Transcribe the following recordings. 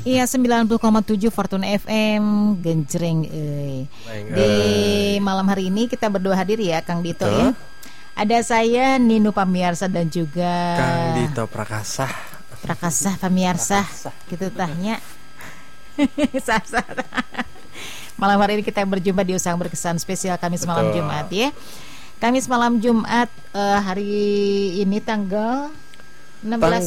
Iya, 90,7 Fortuna FM Genjreng. Di malam hari ini kita berdua hadir ya, Kang Dito. Betul. Ya. Ada saya Ninu Pamiarsa dan juga Kang Dito Prakasa Pamiarsa. Gitu tanya. Malam hari ini kita berjumpa di Usang Berkesan spesial Kamis malam Jumat ya. Kamis malam Jumat hari ini tanggal 16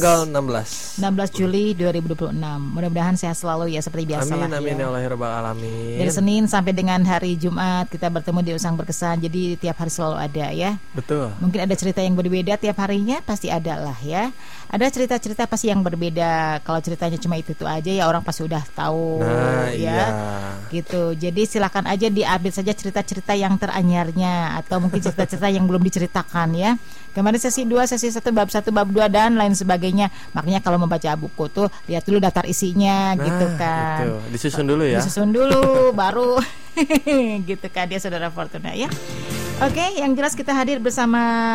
Juli 2026. Mudah-mudahan sehat selalu ya seperti biasa. Amin ya Allah rabbal alamin. Dari Senin sampai dengan hari Jumat kita bertemu di Usang Berkesan. Jadi tiap hari selalu ada ya. Betul. Mungkin ada cerita yang berbeda tiap harinya, pasti ada lah ya. Ada cerita-cerita pasti yang berbeda. Kalau ceritanya cuma itu aja ya orang pasti udah tahu ya. Iya. Gitu. Jadi silakan aja diupdate saja cerita-cerita yang teranyarnya atau mungkin cerita-cerita yang belum diceritakan ya. Kemarin sesi 2, sesi 1, bab 1, bab 2 dan lain sebagainya. Makanya kalau membaca buku tuh lihat dulu daftar isinya gitu kan. Gitu. Disusun dulu ya. Disusun dulu baru gitu kan dia Saudara Fortuna ya. Oke, yang jelas kita hadir bersama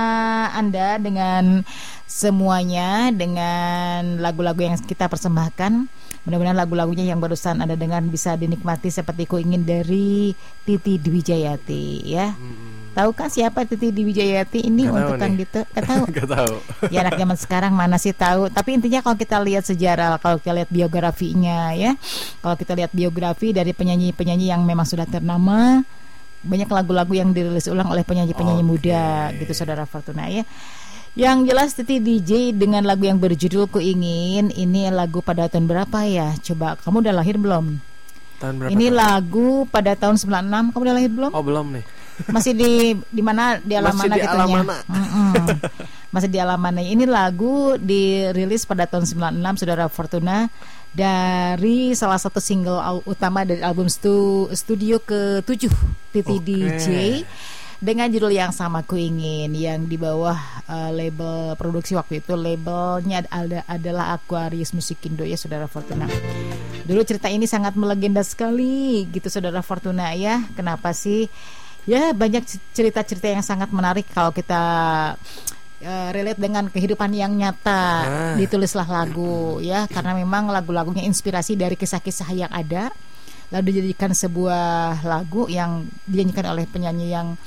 Anda dengan semuanya, dengan lagu-lagu yang kita persembahkan. Mudah-mudahan lagu-lagunya yang barusan Anda dengar bisa dinikmati seperti Ku Ingin dari Titi Dwijayati ya. Tahukah siapa Titi Dwijayati ini? Gak untuk Kang Dito? Gak tahu. Gak tahu. Ya anak zaman sekarang mana sih tahu. Tapi intinya kalau kita lihat sejarah, kalau kita lihat biografinya ya, kalau kita lihat biografi dari penyanyi-penyanyi yang memang sudah ternama, banyak lagu-lagu yang dirilis ulang oleh penyanyi-penyanyi muda gitu Saudara Fortuna ya. Yang jelas Titi DJ dengan lagu yang berjudul Ku Ingin. Ini lagu pada tahun berapa ya? Coba kamu udah lahir belum? Tahun berapa? Ini lagu pada tahun 96. Kamu udah lahir belum? Oh belum nih. Masih di mana di Alamana gitu ya. Masih di Alamana. Ini lagu dirilis pada tahun 96 Saudara Fortuna dari salah satu single utama dari album studio ke-7 Titi DJ dengan judul yang sama Ku Ingin yang di bawah label produksi waktu itu labelnya adalah Aquarius Musikindo ya Saudara Fortuna. Dulu cerita ini sangat melegenda sekali gitu Saudara Fortuna ya. Kenapa sih? Ya banyak cerita-cerita yang sangat menarik kalau kita relate dengan kehidupan yang nyata. Ditulislah lagu ya karena memang lagu-lagunya inspirasi dari kisah-kisah yang ada lalu dijadikan sebuah lagu yang dinyanyikan oleh penyanyi yang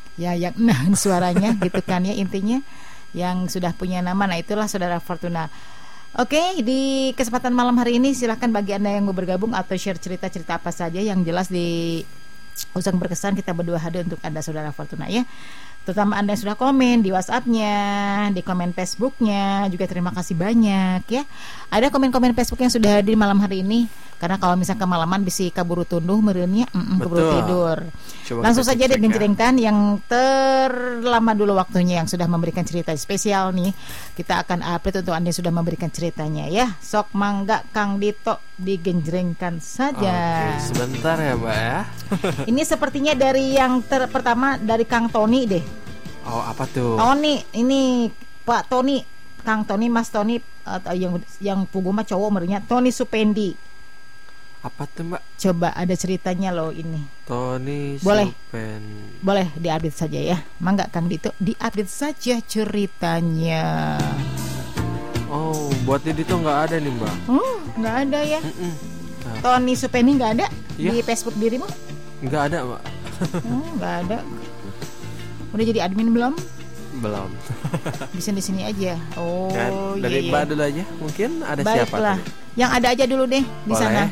suaranya gitu kan ya intinya yang sudah punya nama. Nah itulah Saudara Fortuna. Oke, di kesempatan malam hari ini silahkan bagi Anda yang mau bergabung atau share cerita-cerita apa saja yang jelas di Usang Berkesan kita berdua hadir untuk Anda Saudara Fortuna ya. Terutama Anda yang sudah komen di WhatsApp-nya, di komen Facebook-nya juga terima kasih banyak ya. Ada komen-komen Facebook yang sudah hadir malam hari ini. Karena kalau misalnya kemalaman bisa kaburu tunduh merenya keburu tidur. Coba langsung saja digenjrengkan yang terlama dulu waktunya yang sudah memberikan cerita spesial nih. Kita akan update untuk Anda yang sudah memberikan ceritanya ya. Sok mangga Kang Dito digenjrengkan saja. Oke, sebentar ya Mbak ya. Ini sepertinya dari yang pertama dari Kang Tony deh. Oh apa tuh? Tony ini Pak Tony, Kang Tony, Mas Tony yang pugu mah cowok merenya Tony Supendi. Apa tuh Mbak? Coba ada ceritanya loh ini. Tony boleh, Supendi. Boleh diupdate saja ya. Mangga Kang Dito diupdate saja ceritanya. Oh buat Dito nggak ada nih Mbak? Nggak ada ya. Tony Supendi nggak ada di Facebook dirimu? Nggak ada Mbak. Nggak ada. Udah jadi admin belum? Belum. Di sini aja. Oh, kan, dari Mbak dulu aja. Mungkin ada baiklah. Siapa? Yang ada aja dulu deh di sana.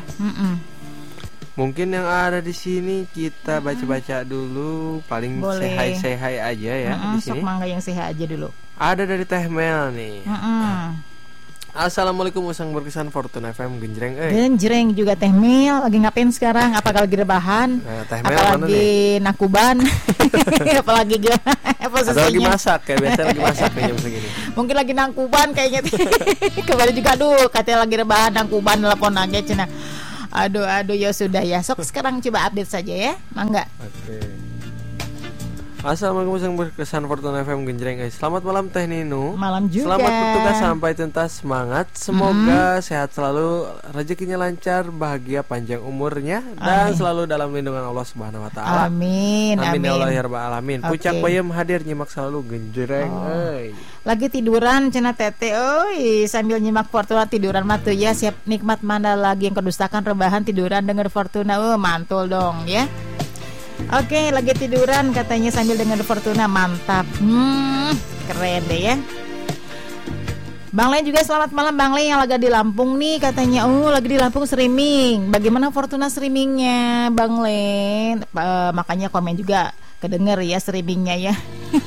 Mungkin yang ada di sini kita baca-baca dulu. Paling say hi aja ya di sini. Sok mangga yang say hi aja dulu. Ada dari Teh Mel nih. Assalamualaikum Usang Berkesan Fortuna FM Genjreng. Genjreng juga Teh Mel lagi ngapain sekarang? Apakah lagi rebahan? Teh Mel apalagi nakuban? Apalagi atau lagi masak kayak biasa lagi masak kayaknya segini. Mungkin lagi nangkuban kayaknya. Kemarin juga katanya lagi rebahan nangkuban telepon aja cina. Aduh ya sudah ya. Sok sekarang coba update saja ya. Mangga. Assalamualaikum sang berkesan Fortuna FM Genjreng. Selamat malam Teh Ninu. Malam juga. Selamat bertugas sampai tuntas, semangat. Semoga sehat selalu, rezekinya lancar, bahagia, panjang umurnya, dan selalu dalam lindungan Allah Subhanahu Wa Taala. Amin. Amin ya Allah ya Rabbal Alamin. Pucak bayem hadir nyimak selalu Genjreng. Lagi tiduran cenah Tete, sambil nyimak Fortuna tiduran mah tuh ya, siap nikmat mana lagi yang kedustakan rebahan tiduran denger Fortuna. Mantul dong ya. Oke, lagi tiduran katanya sambil dengar Fortuna, mantap. Keren deh ya. Bang Len juga selamat malam Bang Len yang lagi di Lampung nih katanya. Lagi di Lampung streaming. Bagaimana Fortuna streamingnya Bang Len? Makanya komen juga kedenger ya streamingnya ya.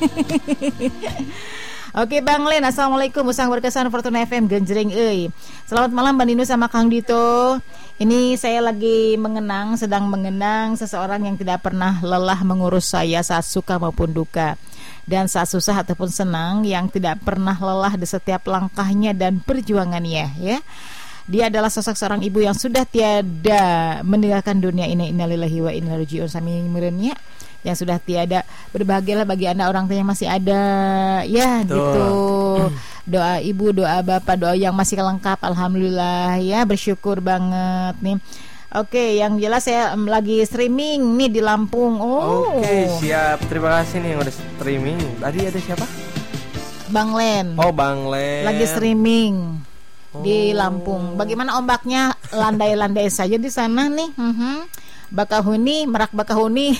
Oke Bang Len, assalamualaikum. Usang berkesan Fortuna FM Genjreng. Selamat malam Bang Nino sama Kang Dito. Ini saya lagi sedang mengenang seseorang yang tidak pernah lelah mengurus saya saat suka maupun duka, dan saat susah ataupun senang, yang tidak pernah lelah di setiap langkahnya dan perjuangannya ya. Dia adalah sosok seorang ibu yang sudah tiada meninggalkan dunia ini. Innalillahi wa inna ilaihi raji'un. Sami meureunnya yang sudah tiada. Berbahagialah bagi Anda orang tua yang masih ada ya. Tuh. Gitu. Doa ibu, doa bapak, doa yang masih lengkap, alhamdulillah ya, bersyukur banget nih. Oke, yang jelas saya lagi streaming nih di Lampung. Oke, siap. Terima kasih nih yang udah streaming. Tadi ada siapa? Bang Len. Bang Len. Lagi streaming di Lampung. Bagaimana ombaknya? Landai-landai saja di sana nih. Bakahuni, merak Bakahuni.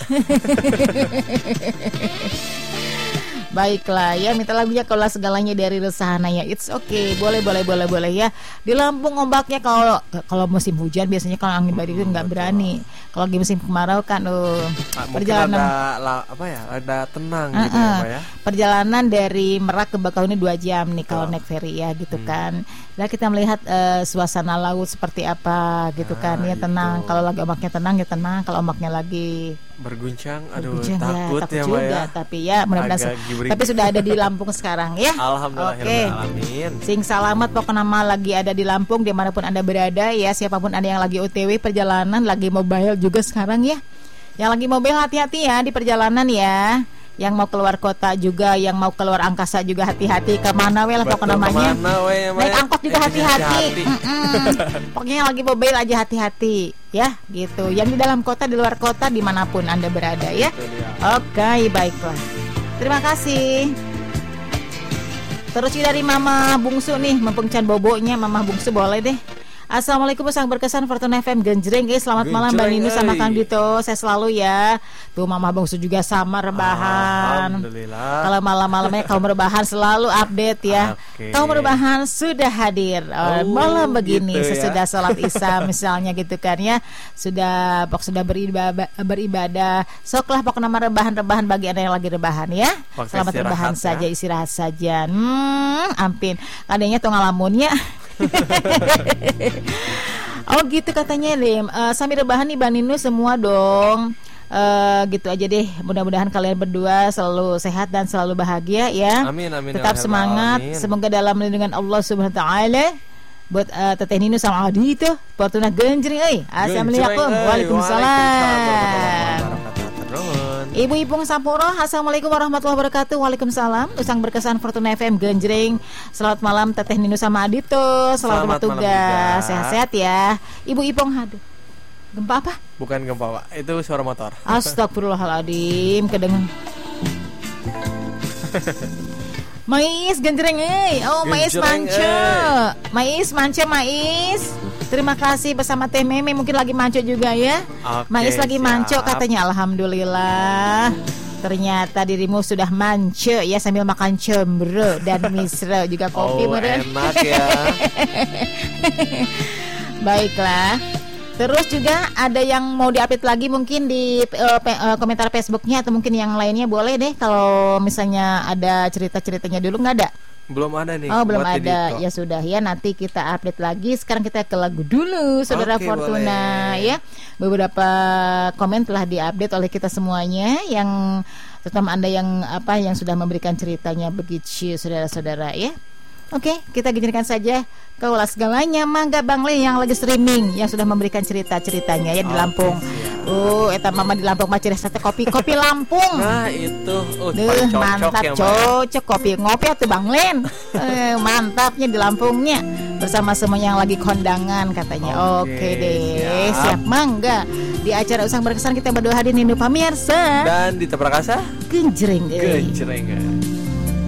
Baiklah ya, minta lagunya kalau segalanya dari Resahana ya. It's okay, boleh ya. Di Lampung ombaknya kalau musim hujan biasanya, kalau angin badai itu nggak berani. Kalau lagi musim kemarau kan perjalanan ada tenang gitu ya Pak ya. Perjalanan dari Merak ke Bakahuni 2 jam nih kalau naik ferry ya gitu kan. Dan kita melihat suasana laut seperti apa gitu kan ya, tenang. Kalau lagi ombaknya tenang ya tenang, kalau ombaknya lagi berguncang takut ya juga ya. Tapi ya mudah-mudahan tapi sudah ada di Lampung sekarang ya. Alhamdulillah. Oke. Sing selamat pokoknya nama lagi ada di Lampung dimanapun Anda berada ya. Siapapun Anda yang lagi OTW perjalanan, lagi mobile juga sekarang ya. Yang lagi mobile hati-hati ya di perjalanan ya. Yang mau keluar kota juga, yang mau keluar angkasa juga hati-hati. Kemana we lah pokoknya namanya. Naik angkot juga hati-hati. Pokoknya yang lagi mobile aja hati-hati ya gitu. Yang di dalam kota, di luar kota, dimanapun Anda berada ya. Oke, baiklah. Terima kasih. Terus dari Mama Bungsu nih, mumpung can bobonya Mama Bungsu boleh deh. Assalamualaikum sang berkesan Fortuna FM Genjreng. Selamat malam Mbak Nini sama Kang Dito. Saya selalu ya. Tuh Mama Bungsu juga sama rebahan. Alhamdulillah. Kalau malam-malamnya kaum rebahan selalu update ya. Kaum rebahan sudah hadir malam begini gitu sesudah sholat Isya misalnya gitu kan ya. Sudah beribadah. Soklah pokoknya nama rebahan bagi Anda yang lagi rebahan ya. Selamat rebahan saja, istirahat saja. Ampin. Adanya tuh ngalamunnya. Gitu katanya deh. Sami rebahan nih Bang Nino semua dong. Gitu aja deh. Mudah-mudahan kalian berdua selalu sehat dan selalu bahagia ya. Amin. Tetap semangat. Semoga dalam lindungan Allah Subhanahu wa taala. Buat Teteh Nino sama Adi itu Fortuna Genjreng. Assalamualaikum. Waalaikumsalam. Ibu Ipung Sampuro, assalamualaikum warahmatullahi wabarakatuh. Waalaikumsalam. Usang berkesan Fortuna FM Genjreng. Selamat malam Teteh Nino sama Adito. Selamat bertugas. Sehat-sehat ya. Ibu Ipung, aduh. Gempa apa? Bukan gempa Pak, itu suara motor. Astagfirullahaladzim, kedengen. Mais Genjreng, Mais Mais. Terima kasih bersama Teh Meme, mungkin lagi manco juga ya. Mais lagi manco katanya. Alhamdulillah. Ternyata dirimu sudah manco ya sambil makan cembro dan misro juga kopi enak ya. Baiklah. Terus juga ada yang mau diupdate lagi mungkin di komentar Facebooknya atau mungkin yang lainnya boleh deh. Kalau misalnya ada cerita-ceritanya dulu nggak ada? Belum ada nih. Belum ada. Ya sudah ya, nanti kita update lagi. Sekarang kita ke lagu dulu, Saudara Fortuna boleh. Ya. Beberapa komen telah diupdate oleh kita semuanya, yang terutama Anda yang sudah memberikan ceritanya begitu, saudara-saudara ya. Oke, kita ginikan saja. Kaulah segalanya Mangga Bang Le yang lagi streaming, yang sudah memberikan cerita-ceritanya ya di Lampung. Eta mama di Lampung mah cerita kopi Lampung. Nah itu, mantap ya, cocok kopi ngopi atuh Bang Len. Mantapnya di Lampungnya bersama semua yang lagi kondangan katanya. Oke deh, siap Mangga. Di acara Usang Berkesan kita berdoa hadirin pamirsa. Dan di Prakasa genjreng. Genjreng.